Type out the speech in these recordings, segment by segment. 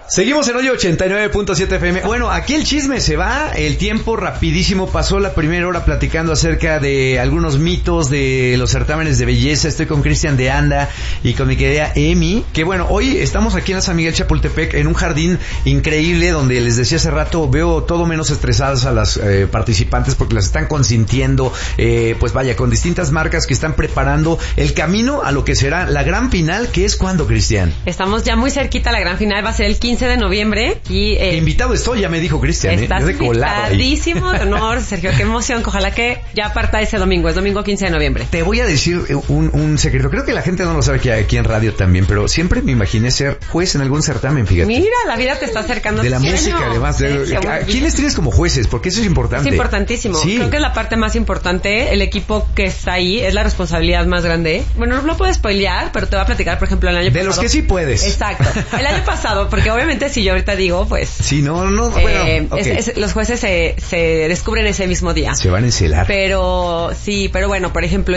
Seguimos en Hoyo 89.7 FM. Bueno, aquí el chisme se va, el tiempo rapidísimo. Pasó la primera hora platicando acerca de algunos mitos de los certámenes de belleza. Estoy con Cristian de Anda y con mi querida Emi. Que bueno, hoy estamos aquí en San Miguel Chapultepec en un jardín increíble donde les decía hace rato, veo todo menos estresadas a las participantes porque las están consintiendo, pues vaya, con distintas marcas que están preparando el camino a lo que será la gran final, que es ¿cuándo, Cristian? Estamos ya muy cerquita, la gran final va a ser el 15 de noviembre y invitado estoy, ya me dijo Cristian, estás invitadísimo de honor, Sergio, qué emoción, ojalá que ya parta ese domingo, es domingo 15 de noviembre. Te voy a decir un secreto, creo que la gente no lo sabe aquí en radio también, pero siempre me imaginé ser juez en algún certamen, fíjate. Mira, la vida te está acercando de la música, además. ¿Quiénes tienes como jueces? Porque eso es importante. Es importantísimo, sí. Creo que es la parte más importante, el equipo que está ahí es la responsabilidad más grande. Bueno, no lo puedo spoilear, pero te voy a platicar, por ejemplo, el año pasado. De los que sí puedes. Exacto. El año pasado, porque obviamente si yo ahorita digo, pues... Sí, bueno, okay. Los jueces se descubren ese mismo día. Se van a encelar. Pero bueno, por ejemplo,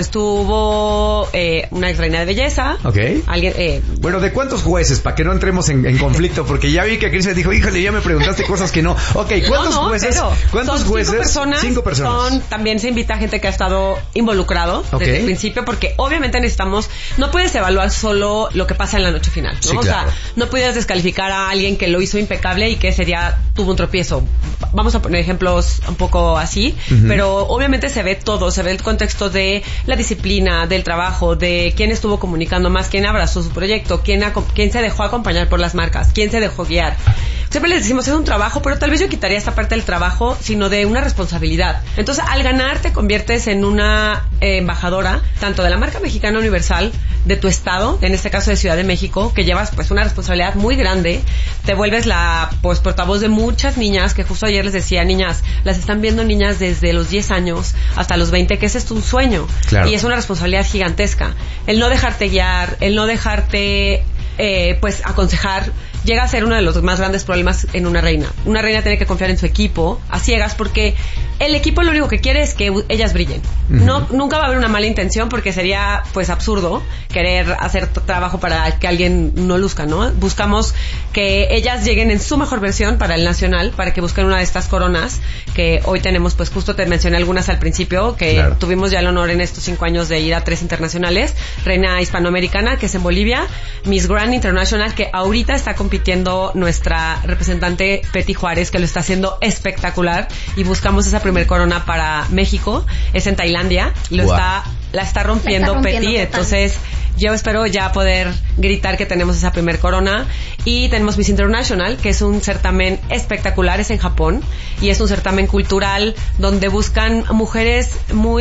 estuvo una ex reina de belleza. Ok. Alguien... Bueno, ¿de cuántos jueces? Para que no entremos en conflicto, porque ya vi que Cristian dijo, híjole, ya me preguntaste cosas que no. Ok, ¿cuántos jueces? ¿Cuántos jueces? 5 personas. También se invita a gente que ha estado involucrado desde el principio, porque obviamente necesitamos... No puedes evaluar solo lo que pasa en la noche final, ¿no? Sí, claro. O sea, no puedes descalificar a alguien que lo hizo impecable y que ese día tuvo un tropiezo. Vamos a poner ejemplos un poco así, pero obviamente se ve todo, se ve el contexto de la disciplina, del trabajo, de quién estuvo comunicando más, quién abrazó su proyecto, quién se dejó acompañar por las marcas, quién se dejó guiar. Siempre les decimos, es un trabajo, pero tal vez yo quitaría esta parte del trabajo, sino de una responsabilidad. Entonces, al ganar, te conviertes en una embajadora, tanto de la marca mexicana universal, de tu estado, en este caso de Ciudad de México, que llevas pues una responsabilidad muy grande. Te vuelves la pues portavoz de muchas niñas, que justo ayer les decía, niñas, las están viendo niñas desde los 10 años hasta los 20, que ese es tu sueño. Claro. Y es una responsabilidad gigantesca. El no dejarte guiar, el no dejarte pues aconsejar, llega a ser uno de los más grandes problemas en una reina. Una reina tiene que confiar en su equipo a ciegas, porque el equipo lo único que quiere es que ellas brillen. Nunca va a haber una mala intención, porque sería pues absurdo querer hacer trabajo para que alguien no luzca, ¿no? Buscamos que ellas lleguen en su mejor versión para el nacional, para que busquen una de estas coronas que hoy tenemos. Pues justo te mencioné algunas al principio, que claro, tuvimos ya el honor en estos 5 años de ir a 3 internacionales. Reina hispanoamericana, que es en Bolivia, Miss Grand International, que ahorita está compitiendo nuestra representante Peti Juárez, que lo está haciendo espectacular, y buscamos esa primer corona para México, es en Tailandia, la está rompiendo Peti, entonces yo espero ya poder gritar que tenemos esa primer corona. Y tenemos Miss International, que es un certamen espectacular, es en Japón, y es un certamen cultural donde buscan mujeres muy